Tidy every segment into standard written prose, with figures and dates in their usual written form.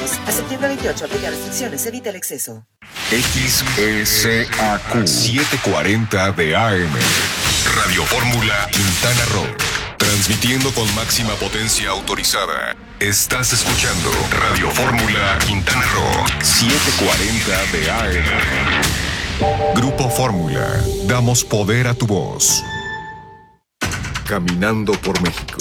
A septiembre 28, aplica restricciones, evita el exceso. XSAQ 740 de AM. Radio Fórmula Quintana Roo. Transmitiendo con máxima potencia autorizada. Estás escuchando Radio Fórmula Quintana Roo 740 de AM. Grupo Fórmula. Damos poder a tu voz. Caminando por México.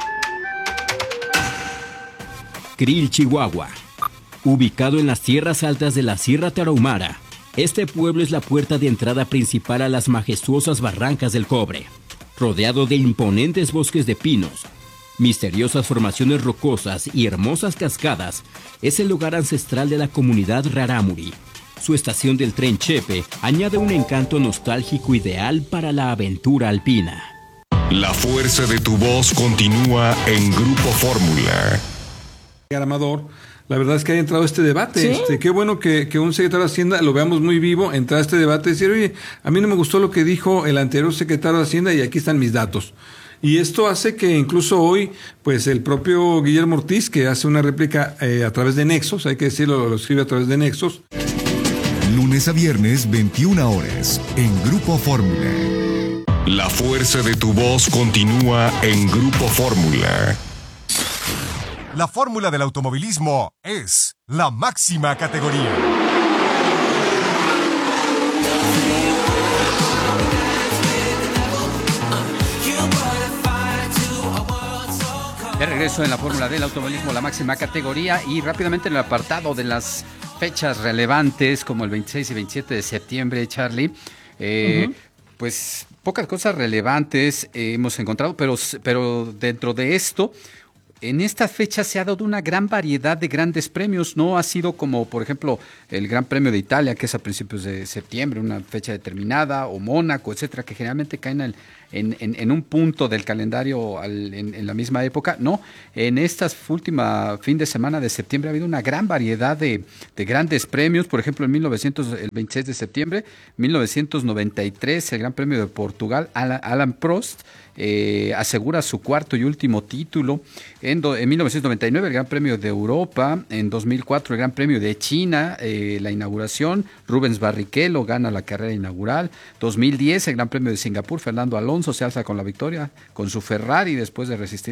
Krill, Chihuahua. Ubicado en las tierras altas de la Sierra Tarahumara, este pueblo es la puerta de entrada principal a las majestuosas barrancas del Cobre. Rodeado de imponentes bosques de pinos, misteriosas formaciones rocosas y hermosas cascadas, es el lugar ancestral de la comunidad Rarámuri. Su estación del tren Chepe añade un encanto nostálgico ideal para la aventura alpina. La fuerza de tu voz continúa en Grupo Fórmula. Amador, la verdad es que ha entrado este debate. ¿Sí? Qué bueno que un secretario de Hacienda lo veamos muy vivo, entrar a este debate y decir, oye, a mí no me gustó lo que dijo el anterior secretario de Hacienda y aquí están mis datos. Y esto hace que incluso hoy, pues el propio Guillermo Ortiz, que hace una réplica a través de Nexos, hay que decirlo, lo escribe a través de Nexos. Lunes a viernes, 21 horas, en Grupo Fórmula. La fuerza de tu voz continúa en Grupo Fórmula. La fórmula del automovilismo es la máxima categoría. De regreso en la fórmula del automovilismo, la máxima categoría, y rápidamente en el apartado de las fechas relevantes como el 26 y 27 de septiembre, Charlie, pues pocas cosas relevantes hemos encontrado, pero dentro de esto, en esta fecha se ha dado una gran variedad de grandes premios. No ha sido como, por ejemplo, el Gran Premio de Italia, que es a principios de septiembre, una fecha determinada, o Mónaco, etcétera, que generalmente caen en un punto del calendario en la misma época. No, en estas últimas fin de semana de septiembre ha habido una gran variedad de grandes premios. Por ejemplo, el 26 de septiembre, 1993, el Gran Premio de Portugal, Alan Prost asegura su cuarto y último título. En 1999 el Gran Premio de Europa, en 2004 el Gran Premio de China, la inauguración, Rubens Barrichello gana la carrera inaugural. 2010 el Gran Premio de Singapur, Fernando Alonso se alza con la victoria con su Ferrari después de resistir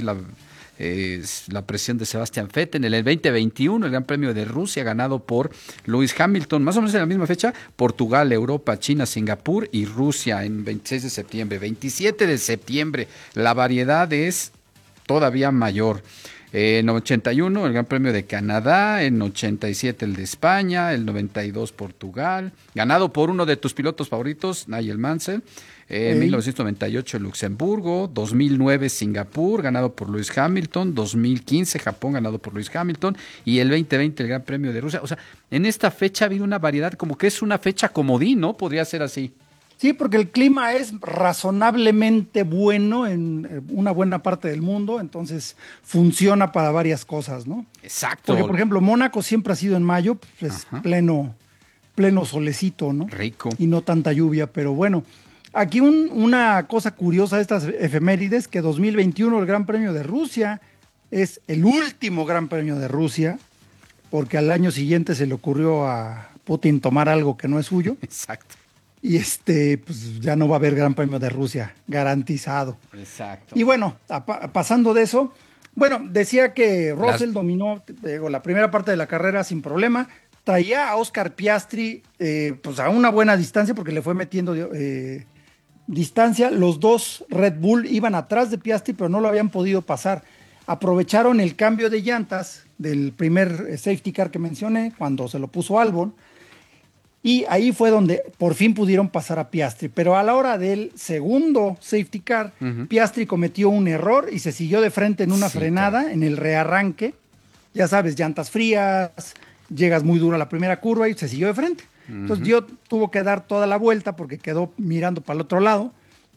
la presión de Sebastian Vettel. En el 2021 el Gran Premio de Rusia ganado por Lewis Hamilton, más o menos en la misma fecha, Portugal, Europa, China, Singapur y Rusia en 26 de septiembre. 27 de septiembre la variedad es todavía mayor. En 81 el Gran Premio de Canadá, en 87 el de España, el 92 Portugal, ganado por uno de tus pilotos favoritos, Nigel Mansell. En 1998 Luxemburgo, 2009 Singapur, ganado por Lewis Hamilton, 2015 Japón, ganado por Lewis Hamilton, y el 2020 el Gran Premio de Rusia. O sea, en esta fecha ha habido una variedad, como que es una fecha comodín, ¿no? Podría ser así. Sí, porque el clima es razonablemente bueno en una buena parte del mundo, entonces funciona para varias cosas, ¿no? Exacto. Porque, por ejemplo, Mónaco siempre ha sido en mayo, pues es pleno solecito, ¿no? Rico. Y no tanta lluvia, pero bueno. Aquí una cosa curiosa de estas efemérides, que 2021 el Gran Premio de Rusia es el último Gran Premio de Rusia, porque al año siguiente se le ocurrió a Putin tomar algo que no es suyo. Exacto. Y pues ya no va a haber Gran Premio de Rusia, garantizado. Exacto. Y bueno, pasando de eso, bueno, decía que Russell dominó la primera parte de la carrera sin problema. Traía a Oscar Piastri pues a una buena distancia porque le fue metiendo distancia. Los dos Red Bull iban atrás de Piastri, pero no lo habían podido pasar. Aprovecharon el cambio de llantas del primer safety car que mencioné, cuando se lo puso Albon, y ahí fue donde por fin pudieron pasar a Piastri. Pero a la hora del segundo safety car, Piastri cometió un error y se siguió de frente en una frenada, en el rearranque. Ya sabes, llantas frías, llegas muy duro a la primera curva y se siguió de frente. Entonces tuvo que dar toda la vuelta porque quedó mirando para el otro lado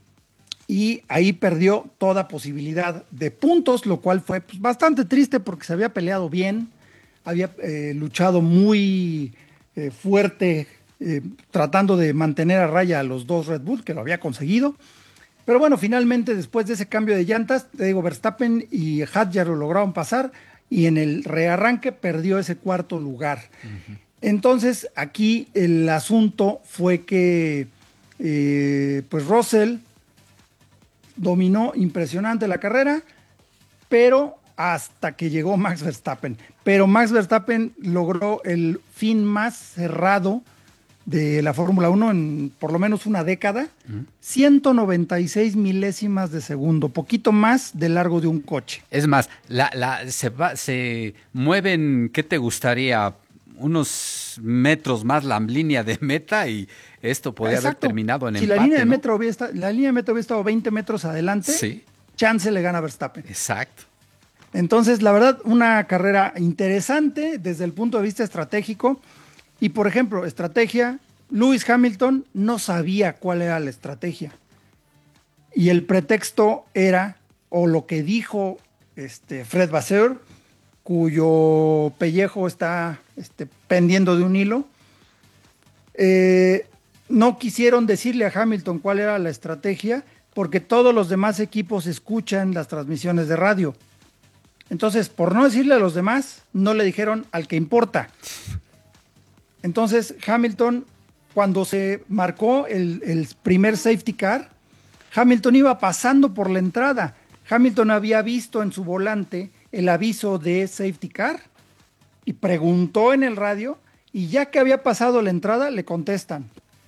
y ahí perdió toda posibilidad de puntos, lo cual fue pues, bastante triste porque se había peleado bien, había luchado muy fuerte tratando de mantener a raya a los dos Red Bull, que lo había conseguido. Pero bueno, finalmente después de ese cambio de llantas, te digo, Verstappen y Hadjar lo lograron pasar y en el rearranque perdió ese cuarto lugar. Entonces, aquí el asunto fue que pues Russell dominó impresionante la carrera, pero hasta que llegó Max Verstappen. Pero Max Verstappen logró el fin más cerrado de la Fórmula 1 en por lo menos una década, 196 milésimas de segundo, poquito más de largo de un coche. Es más, se mueven, ¿qué te gustaría? Unos metros más la línea de meta y esto podría haber terminado en si empate, la línea de ¿no? metro la línea de metro hubiera estado 20 metros adelante, Sí. chance le gana a Verstappen. Exacto. Entonces, la verdad, una carrera interesante desde el punto de vista estratégico. Y, por ejemplo, estrategia, Lewis Hamilton no sabía cuál era la estrategia. Y el pretexto era, o lo que dijo Fred Vasseur, cuyo pellejo está pendiendo de un hilo, no quisieron decirle a Hamilton cuál era la estrategia porque todos los demás equipos escuchan las transmisiones de radio. Entonces, por no decirle a los demás, no le dijeron al que importa. Entonces, Hamilton, cuando se marcó el primer safety car, Hamilton iba pasando por la entrada. Hamilton había visto en su volante el aviso de safety car y preguntó en el radio, y ya que había pasado la entrada, le contestan.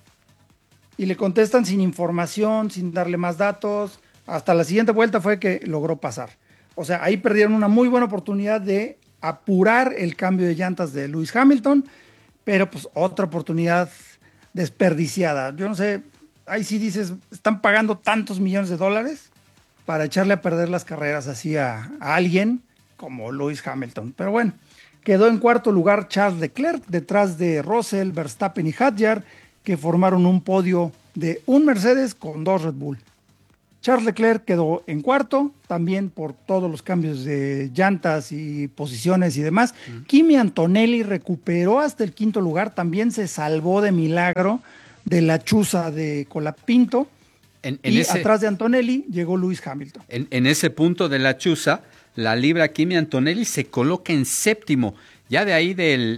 Y le contestan sin información, sin darle más datos. Hasta la siguiente vuelta fue que logró pasar. O sea, ahí perdieron una muy buena oportunidad de apurar el cambio de llantas de Lewis Hamilton, pero pues otra oportunidad desperdiciada. Yo no sé, ahí sí dices, están pagando tantos millones de dólares para echarle a perder las carreras así a alguien como Lewis Hamilton. Pero bueno, quedó en cuarto lugar Charles Leclerc, detrás de Russell, Verstappen y Hadjar, que formaron un podio de un Mercedes con 2 Red Bull. Charles Leclerc quedó en cuarto, también por todos los cambios de llantas y posiciones y demás. Kimi Antonelli recuperó hasta el quinto lugar, también se salvó de milagro de la chuza de Colapinto. Atrás de Antonelli llegó Lewis Hamilton. En ese punto de la chuza, la libra Kimi Antonelli se coloca en séptimo. Ya de ahí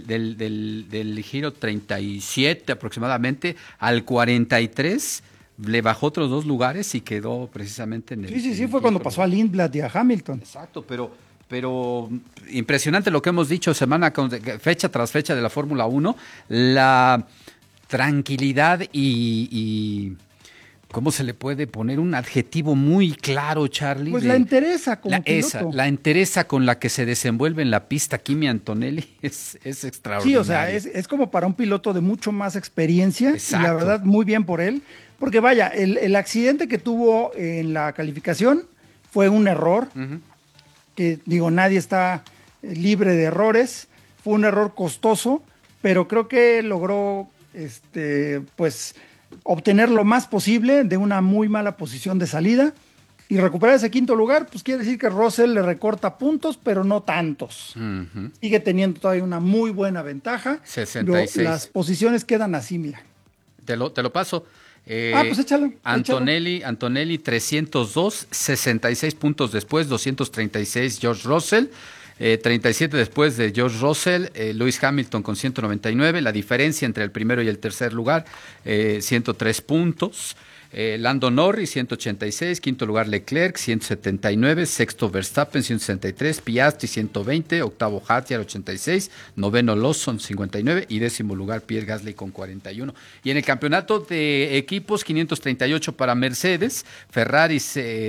del giro 37 aproximadamente al 43, le bajó otros 2 lugares y quedó precisamente en el... Sí, fue cuando pasó a Lindblad y a Hamilton. Exacto, pero impresionante lo que hemos dicho fecha tras fecha de la Fórmula 1, la tranquilidad y ¿cómo se le puede poner un adjetivo muy claro, Charlie? Pues la entereza como piloto. La entereza con la que se desenvuelve en la pista Kimi Antonelli es extraordinaria. Sí, o sea, es como para un piloto de mucho más experiencia. Exacto. Y la verdad, muy bien por él. Porque vaya, el accidente que tuvo en la calificación fue un error. Que digo, nadie está libre de errores. Fue un error costoso, pero creo que logró pues obtener lo más posible de una muy mala posición de salida y recuperar ese quinto lugar, pues quiere decir que Russell le recorta puntos, pero no tantos. Sigue teniendo todavía una muy buena ventaja. 66. Las posiciones quedan así, mira. Te lo paso. Pues échalo. Antonelli 302, 66 puntos después, 236 George Russell. 37 después de George Russell, Lewis Hamilton con 199, la diferencia entre el primero y el tercer lugar, 103 puntos. Lando Norris, 186, quinto lugar Leclerc, 179, sexto Verstappen, 163, Piastri, 120, octavo Hadjar, 86, noveno Lawson, 59 y décimo lugar Pierre Gasly con 41. Y en el campeonato de equipos, 538 para Mercedes, Ferrari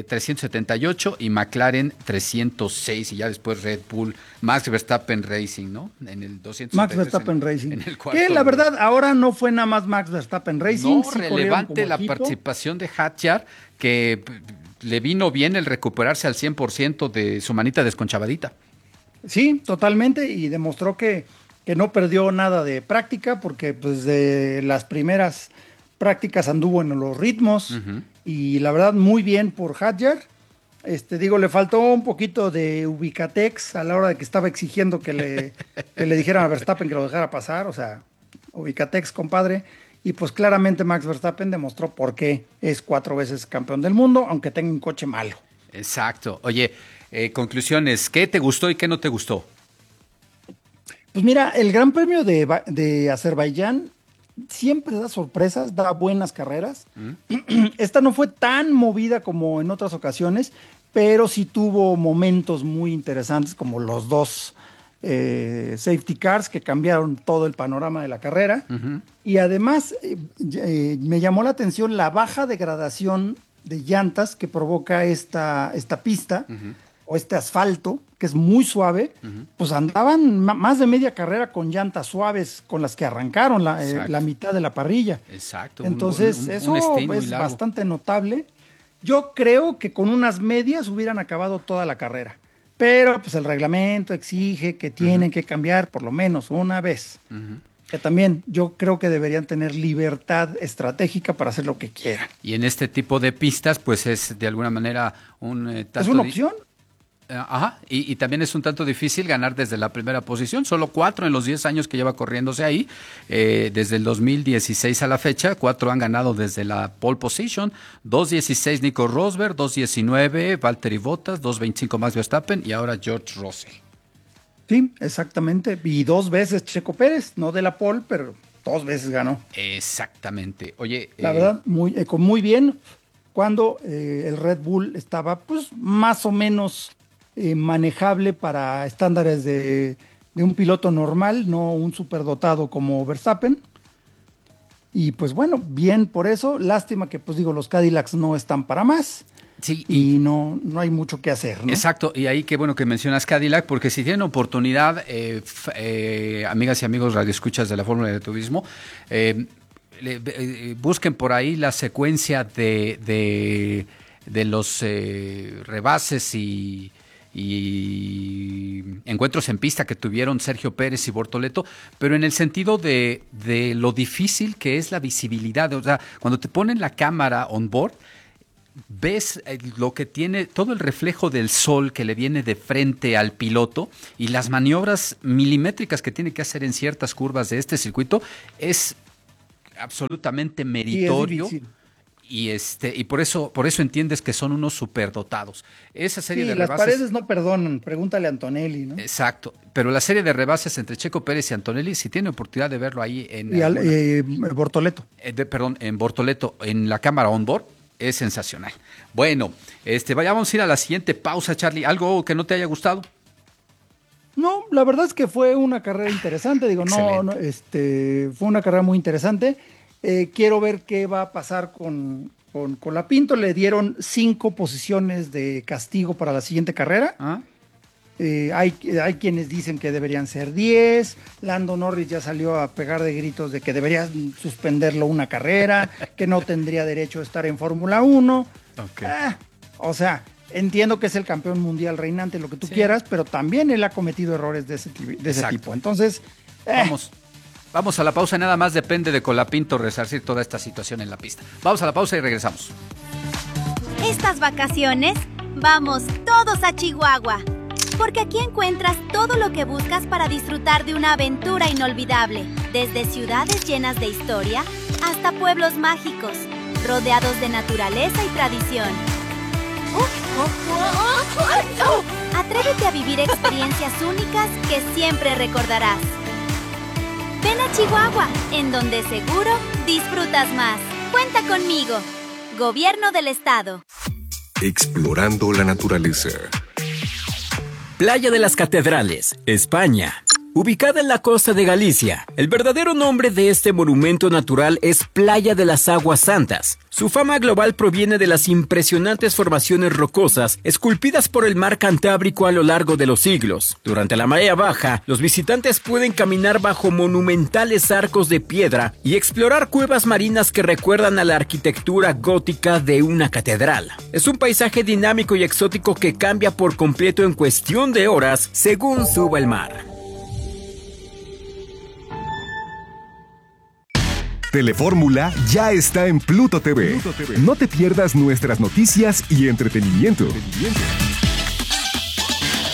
378 y McLaren 306 y ya después Red Bull, Max Verstappen Racing, ¿no? En el 200. Max Verstappen Racing. En el que la verdad ahora no fue nada más Max Verstappen Racing. No, relevante la participación de Hadjar, que le vino bien el recuperarse al 100% de su manita desconchavadita. Sí, totalmente, y demostró que no perdió nada de práctica, porque pues de las primeras prácticas anduvo en los ritmos, y la verdad muy bien por Hadjar. Le faltó un poquito de ubicatex a la hora de que estaba exigiendo que le dijeran a Verstappen que lo dejara pasar, o sea, ubicatex, compadre. Y pues claramente Max Verstappen demostró por qué es 4 veces campeón del mundo, aunque tenga un coche malo. Exacto. Oye, Conclusiones, ¿qué te gustó y qué no te gustó? Pues mira, el Gran Premio de Azerbaiyán siempre da sorpresas, da buenas carreras. Esta no fue tan movida como en otras ocasiones, pero sí tuvo momentos muy interesantes como los dos safety cars que cambiaron todo el panorama de la carrera. Y además me llamó la atención la baja degradación de llantas que provoca esta pista o este asfalto, que es muy suave. Pues andaban más de media carrera con llantas suaves con las que arrancaron la mitad de la parrilla. Exacto. Entonces eso es bastante notable. Yo creo que con unas medias hubieran acabado toda la carrera. Pero pues el reglamento exige que tienen que cambiar por lo menos una vez. Que también yo creo que deberían tener libertad estratégica para hacer lo que quieran. Y en este tipo de pistas, pues es de alguna manera un tanto... ¿Es una opción? Ajá, y también es un tanto difícil ganar desde la primera posición, solo 4 en los 10 años que lleva corriéndose ahí, desde el 2016 a la fecha, 4 han ganado desde la pole position, 2.16 Nico Rosberg, 2.19 Valtteri Bottas, 2.25 Max Verstappen y ahora George Russell. Sí, exactamente, y 2 veces Checo Pérez, no de la pole, pero 2 veces ganó. Exactamente, oye... La verdad, muy bien, cuando el Red Bull estaba pues más o menos... manejable para estándares de un piloto normal, no un superdotado como Verstappen. Y pues bueno, bien por eso. Lástima que pues digo, los Cadillacs no están para más. Sí, y no hay mucho que hacer, ¿no? Exacto, y ahí qué bueno que mencionas Cadillac, porque si tienen oportunidad, amigas y amigos radioescuchas de la Fórmula de Turismo, busquen por ahí la secuencia de los rebases y encuentros en pista que tuvieron Sergio Pérez y Bortoleto, pero en el sentido de lo difícil que es la visibilidad. O sea, cuando te ponen la cámara on board, ves lo que tiene, todo el reflejo del sol que le viene de frente al piloto y las maniobras milimétricas que tiene que hacer en ciertas curvas de este circuito es absolutamente meritorio. Y por eso entiendes que son unos superdotados. Esa serie de rebases... las paredes no perdonan, pregúntale a Antonelli, ¿no? Exacto, pero la serie de rebases entre Checo Pérez y Antonelli, si tiene oportunidad de verlo ahí en... Bortoleto. En Bortoleto, en la cámara on-board, es sensacional. Bueno, vamos a ir a la siguiente pausa, Charlie. ¿Algo que no te haya gustado? No, la verdad es que fue una carrera interesante, fue una carrera muy interesante. Quiero ver qué va a pasar con Colapinto. Le dieron 5 posiciones de castigo para la siguiente carrera. Hay quienes dicen que deberían ser 10. Lando Norris ya salió a pegar de gritos de que debería suspenderlo una carrera, que no tendría derecho a estar en Fórmula 1. Okay. O sea, entiendo que es el campeón mundial reinante, lo que tú quieras, pero también él ha cometido errores de ese tipo. Entonces, Vamos a la pausa, nada más depende de Colapinto resarcir toda esta situación en la pista. Vamos a la pausa y regresamos. Estas vacaciones, vamos todos a Chihuahua, porque aquí encuentras todo lo que buscas para disfrutar de una aventura inolvidable, desde ciudades llenas de historia hasta pueblos mágicos, rodeados de naturaleza y tradición. Atrévete a vivir experiencias únicas que siempre recordarás. Ven a Chihuahua, en donde seguro disfrutas más. Cuenta conmigo. Gobierno del Estado. Explorando la naturaleza. Playa de las Catedrales, España. Ubicada en la costa de Galicia, el verdadero nombre de este monumento natural es Playa de las Aguas Santas. Su fama global proviene de las impresionantes formaciones rocosas esculpidas por el mar Cantábrico a lo largo de los siglos. Durante la marea baja, los visitantes pueden caminar bajo monumentales arcos de piedra y explorar cuevas marinas que recuerdan a la arquitectura gótica de una catedral. Es un paisaje dinámico y exótico que cambia por completo en cuestión de horas según suba el mar. Telefórmula ya está en Pluto TV. No te pierdas nuestras noticias y entretenimiento.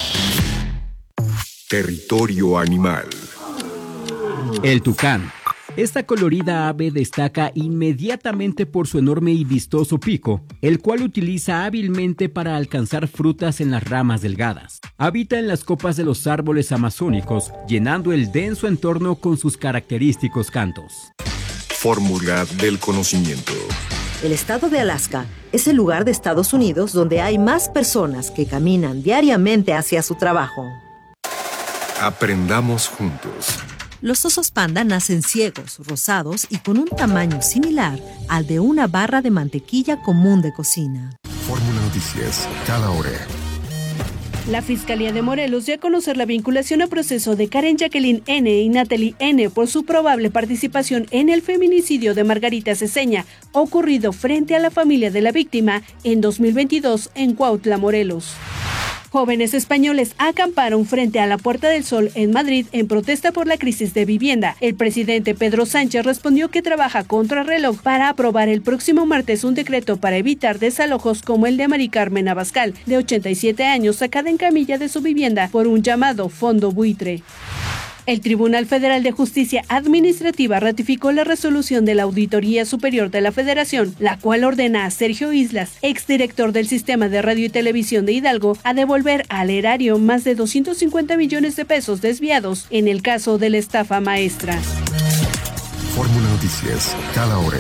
Territorio animal. El tucán. Esta colorida ave destaca inmediatamente por su enorme y vistoso pico, el cual utiliza hábilmente para alcanzar frutas en las ramas delgadas. Habita en las copas de los árboles amazónicos, llenando el denso entorno con sus característicos cantos. Fórmula del conocimiento. El estado de Alaska es el lugar de Estados Unidos donde hay más personas que caminan diariamente hacia su trabajo. Aprendamos juntos. Los osos panda nacen ciegos, rosados y con un tamaño similar al de una barra de mantequilla común de cocina. Fórmula Noticias, cada hora. La Fiscalía de Morelos dio a conocer la vinculación a proceso de Karen Jacqueline N. y Natalie N. por su probable participación en el feminicidio de Margarita Ceseña, ocurrido frente a la familia de la víctima en 2022 en Cuautla, Morelos. Jóvenes españoles acamparon frente a la Puerta del Sol en Madrid en protesta por la crisis de vivienda. El presidente Pedro Sánchez respondió que trabaja contra reloj para aprobar el próximo martes un decreto para evitar desalojos como el de Mari Carmen Abascal, de 87 años, sacada en camilla de su vivienda por un llamado fondo buitre. El Tribunal Federal de Justicia Administrativa ratificó la resolución de la Auditoría Superior de la Federación, la cual ordena a Sergio Islas, exdirector del Sistema de Radio y Televisión de Hidalgo, a devolver al erario más de 250 millones de pesos desviados en el caso de la estafa maestra. Fórmula Noticias, cada hora.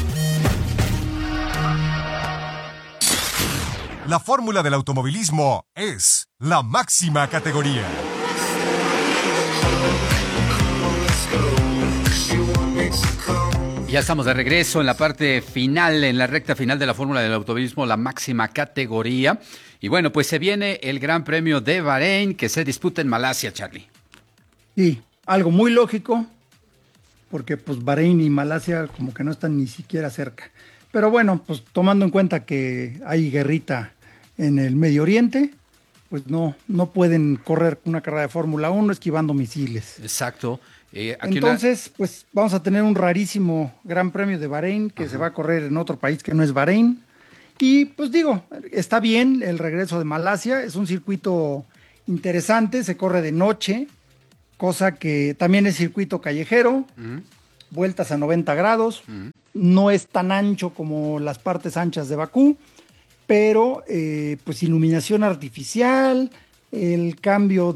La fórmula del automovilismo es la máxima categoría. Ya estamos de regreso en la parte final, en la recta final de la Fórmula del Automovilismo, la máxima categoría. Y bueno, pues se viene el Gran Premio de Bahrein que se disputa en Malasia, Charlie. Sí, algo muy lógico, porque pues Bahrein y Malasia como que no están ni siquiera cerca. Pero bueno, pues tomando en cuenta que hay guerrita en el Medio Oriente, pues no pueden correr una carrera de Fórmula 1 esquivando misiles. Exacto. Entonces, pues vamos a tener un rarísimo Gran Premio de Bahrein que se va a correr en otro país que no es Bahrein. Y pues digo, está bien el regreso de Malasia, es un circuito interesante, se corre de noche, cosa que también es circuito callejero, vueltas a 90 grados, no es tan ancho como las partes anchas de Bakú, pero pues iluminación artificial, el cambio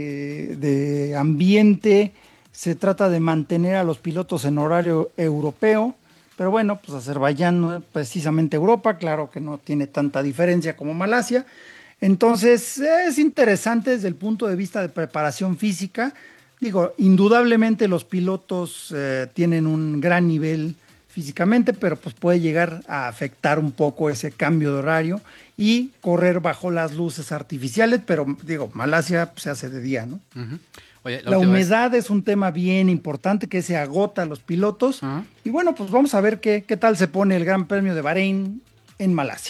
de ambiente. Se trata de mantener a los pilotos en horario europeo, pero bueno, pues Azerbaiyán no es precisamente Europa, claro que no tiene tanta diferencia como Malasia. Entonces es interesante desde el punto de vista de preparación física. Digo, indudablemente los pilotos tienen un gran nivel físicamente, pero pues puede llegar a afectar un poco ese cambio de horario y correr bajo las luces artificiales, pero digo, Malasia se hace de día, ¿no? Uh-huh. Oye, la humedad es un tema bien importante que se agota a los pilotos. Y bueno, pues vamos a ver qué tal se pone el Gran Premio de Bahrein en Malasia.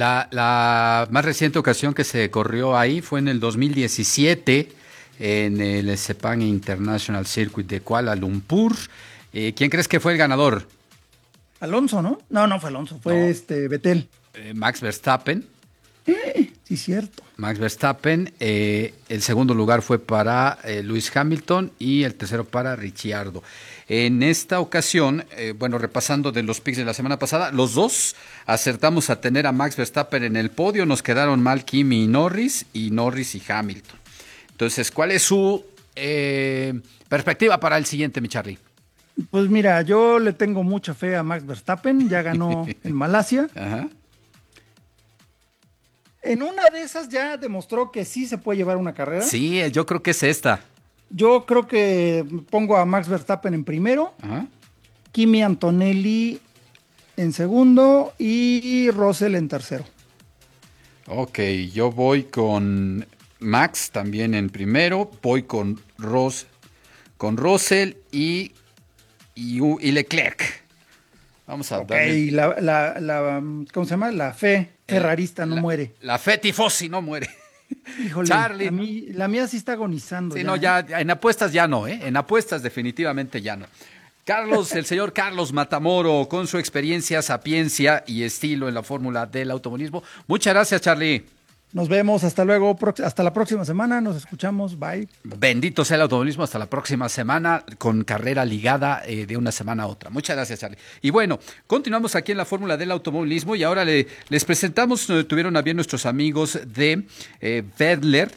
La más reciente ocasión que se corrió ahí fue en el 2017 en el Sepang International Circuit de Kuala Lumpur. ¿Quién crees que fue el ganador? Alonso, ¿no? No fue Alonso, fue Vettel. Max Verstappen. Sí, cierto. Max Verstappen, el segundo lugar fue para Lewis Hamilton y el tercero para Ricciardo. En esta ocasión, repasando de los picks de la semana pasada, los dos acertamos a tener a Max Verstappen en el podio, nos quedaron mal Kimi y Norris y Hamilton. Entonces, ¿cuál es su perspectiva para el siguiente, mi Charlie? Pues mira, yo le tengo mucha fe a Max Verstappen, ya ganó en Malasia. Ajá. En una de esas ya demostró que sí se puede llevar una carrera. Sí, yo creo que es esta. Yo creo que pongo a Max Verstappen en primero, Kimi Antonelli en segundo y Russell en tercero. Ok, yo voy con Max también en primero, voy con Russell y Leclerc. Vamos a darle. Y ¿cómo se llama? La fe ferrarista no muere. La fe tifosi no muere. Híjole, Charlie. La mía sí está agonizando. Sí, ya. En apuestas ya no, En apuestas definitivamente ya no. El señor Carlos Matamoro, con su experiencia, sapiencia y estilo en la fórmula del automovilismo. Muchas gracias, Charlie. Nos vemos, hasta luego, hasta la próxima semana, nos escuchamos, bye. Bendito sea el automovilismo, hasta la próxima semana, con carrera ligada de una semana a otra. Muchas gracias, Charlie. Y bueno, continuamos aquí en la fórmula del automovilismo y ahora les presentamos, tuvieron a bien nuestros amigos de Wedler,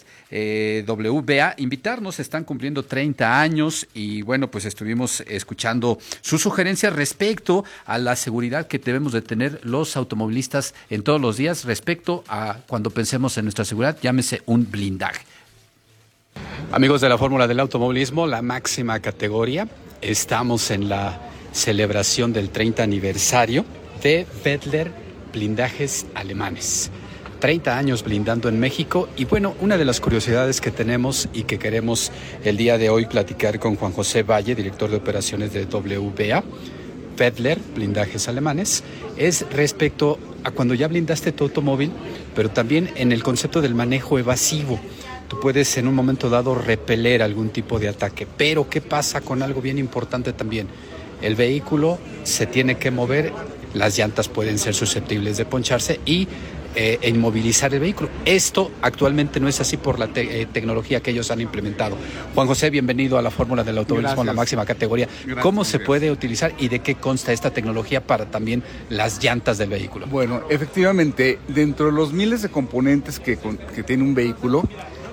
WBA, invitarnos, están cumpliendo 30 años y bueno, pues estuvimos escuchando sus sugerencias respecto a la seguridad que debemos de tener los automovilistas en todos los días respecto a cuando pensemos en nuestra seguridad, llámese un blindaje. Amigos de la fórmula del automovilismo, la máxima categoría, estamos en la celebración del 30 aniversario de Wedler Blindajes Alemanes. 30 años blindando en México y bueno, una de las curiosidades que tenemos y que queremos el día de hoy platicar con Juan José Valle, director de operaciones de WBA, Wedler, Blindajes Alemanes, es respecto a cuando ya blindaste tu automóvil, pero también en el concepto del manejo evasivo. Tú puedes en un momento dado repeler algún tipo de ataque, pero ¿qué pasa con algo bien importante también? El vehículo se tiene que mover, las llantas pueden ser susceptibles de poncharse y inmovilizar el vehículo. Esto actualmente no es así por la tecnología que ellos han implementado. Juan José, bienvenido a la fórmula del automovilismo, la máxima categoría. Gracias, ¿cómo se puede utilizar y de qué consta esta tecnología para también las llantas del vehículo? Bueno, efectivamente, dentro de los miles de componentes que tiene un vehículo,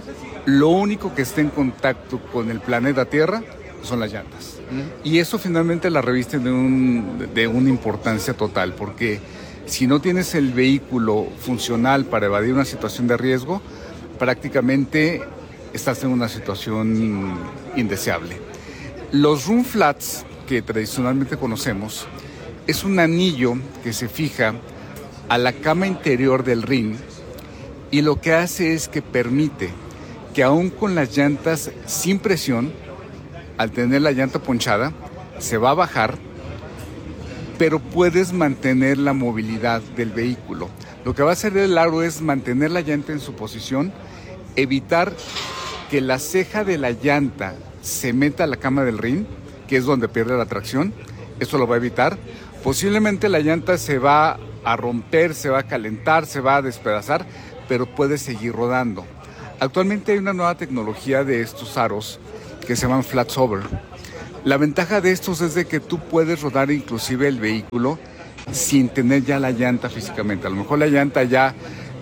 lo único que está en contacto con el planeta Tierra son las llantas. Y eso finalmente la reviste de una importancia total, porque si no tienes el vehículo funcional para evadir una situación de riesgo, prácticamente estás en una situación indeseable. Los run flats que tradicionalmente conocemos es un anillo que se fija a la cama interior del rin y lo que hace es que permite que aún con las llantas sin presión, al tener la llanta ponchada, se va a bajar, pero puedes mantener la movilidad del vehículo. Lo que va a hacer el aro es mantener la llanta en su posición, evitar que la ceja de la llanta se meta a la cama del rin, que es donde pierde la tracción. Eso lo va a evitar. Posiblemente la llanta se va a romper, se va a calentar, se va a despedazar, pero puede seguir rodando. Actualmente hay una nueva tecnología de estos aros que se llaman flats over. La ventaja de estos es de que tú puedes rodar inclusive el vehículo sin tener ya la llanta físicamente. A lo mejor la llanta ya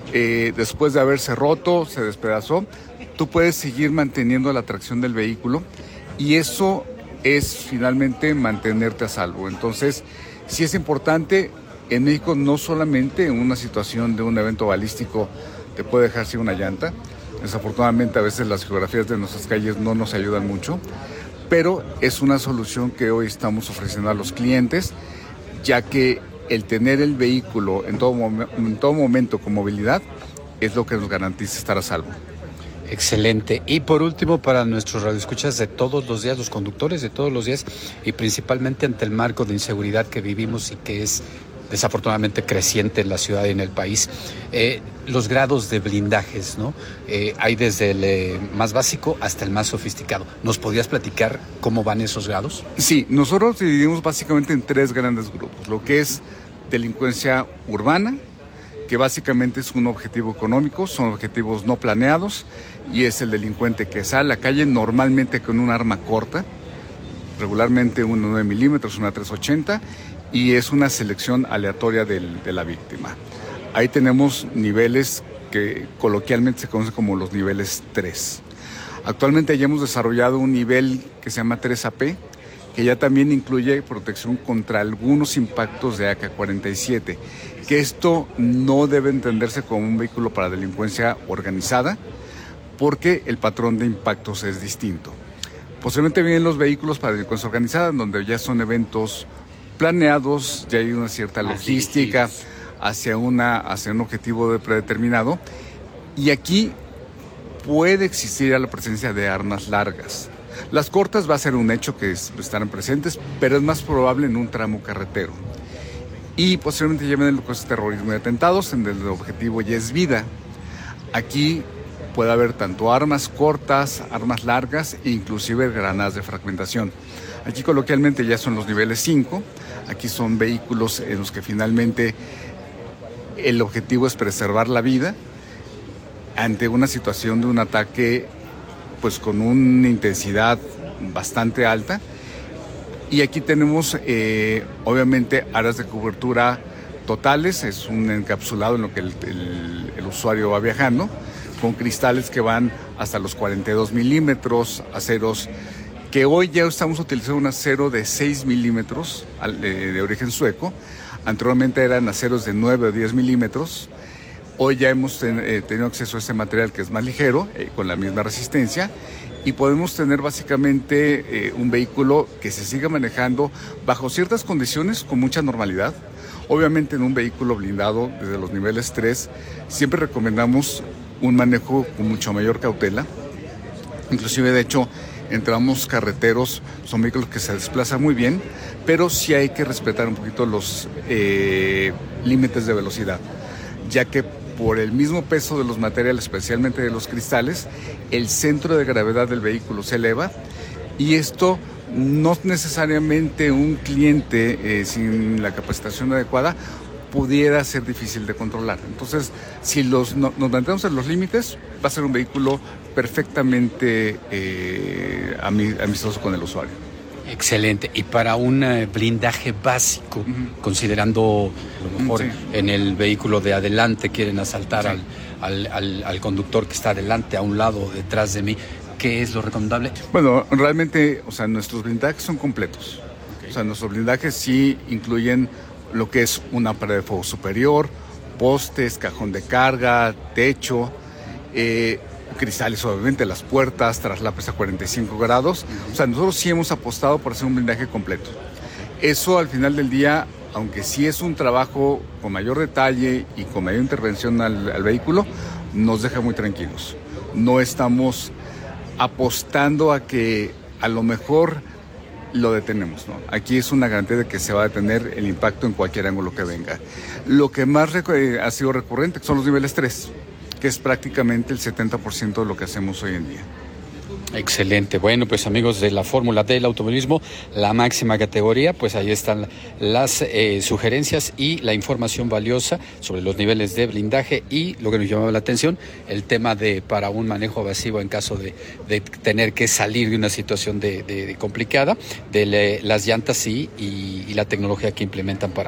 después de haberse roto, se despedazó, tú puedes seguir manteniendo la tracción del vehículo y eso es finalmente mantenerte a salvo. Entonces, sí es importante, en México no solamente en una situación de un evento balístico te puede dejar sin una llanta. Desafortunadamente a veces las geografías de nuestras calles no nos ayudan mucho, pero es una solución que hoy estamos ofreciendo a los clientes, ya que el tener el vehículo en todo momento con movilidad es lo que nos garantiza estar a salvo. Excelente. Y por último, para nuestros radioescuchas de todos los días, los conductores de todos los días, y principalmente ante el marco de inseguridad que vivimos y que es desafortunadamente creciente en la ciudad y en el país, los grados de blindajes, ¿no? Hay desde el más básico hasta el más sofisticado. ¿Nos podrías platicar cómo van esos grados? Sí, nosotros dividimos básicamente en 3 grandes grupos. Lo que es delincuencia urbana, que básicamente es un objetivo económico, son objetivos no planeados, y es el delincuente que sale a la calle normalmente con un arma corta, regularmente un 9 milímetros, una 380, y es una selección aleatoria de la víctima. Ahí tenemos niveles que coloquialmente se conocen como los niveles 3. Actualmente ya hemos desarrollado un nivel que se llama 3AP, que ya también incluye protección contra algunos impactos de AK-47, que esto no debe entenderse como un vehículo para delincuencia organizada, porque el patrón de impactos es distinto. Posiblemente vienen los vehículos para delincuencia organizada, donde ya son eventos planeados, ya hay una cierta logística hacia un objetivo predeterminado, y aquí puede existir la presencia de armas largas. Las cortas va a ser un hecho que estarán presentes, pero es más probable en un tramo carretero. Y posiblemente lleven lo que es terrorismo y atentados, en el objetivo ya es vida. Aquí puede haber tanto armas cortas, armas largas e inclusive granadas de fragmentación. Aquí coloquialmente ya son los niveles 5, aquí son vehículos en los que finalmente el objetivo es preservar la vida ante una situación de un ataque pues con una intensidad bastante alta. Y aquí tenemos obviamente áreas de cobertura totales, es un encapsulado en lo que el usuario va viajando, con cristales que van hasta los 42 milímetros, aceros que hoy ya estamos utilizando un acero de 6 milímetros de origen sueco. Anteriormente eran aceros de 9 o 10 milímetros. Hoy ya hemos tenido acceso a este material que es más ligero, con la misma resistencia, y podemos tener básicamente un vehículo que se siga manejando bajo ciertas condiciones con mucha normalidad. Obviamente en un vehículo blindado desde los niveles 3 siempre recomendamos un manejo con mucho mayor cautela. Inclusive, de hecho, entramos carreteros, son vehículos que se desplazan muy bien, pero sí hay que respetar un poquito los límites de velocidad, ya que por el mismo peso de los materiales, especialmente de los cristales, el centro de gravedad del vehículo se eleva, y esto no necesariamente un cliente sin la capacitación adecuada pudiera ser difícil de controlar. Entonces, si nos mantenemos en los límites, va a ser un vehículo perfectamente amistoso con el usuario. Excelente. Y para un blindaje básico, considerando a lo mejor en el vehículo de adelante quieren asaltar al conductor que está adelante, a un lado, detrás de mí, ¿qué es lo recomendable? Bueno, realmente, nuestros blindajes son completos. Okay. Nuestros blindajes sí incluyen lo que es una pared de fuego superior, postes, cajón de carga, techo, cristales, obviamente, las puertas, traslapes a 45 grados. Nosotros sí hemos apostado por hacer un blindaje completo. Eso, al final del día, aunque sí es un trabajo con mayor detalle y con mayor intervención al vehículo, nos deja muy tranquilos. No estamos apostando a que a lo mejor lo detenemos, ¿no? Aquí es una garantía de que se va a detener el impacto en cualquier ángulo que venga. Lo que más ha sido recurrente son los niveles 3, que es prácticamente el 70% de lo que hacemos hoy en día. Excelente. Bueno, pues amigos de la Fórmula del Automovilismo, la máxima categoría, pues ahí están las sugerencias y la información valiosa sobre los niveles de blindaje, y lo que nos llamaba la atención, el tema de para un manejo evasivo en caso de tener que salir de una situación de complicada, de las llantas y la tecnología que implementan para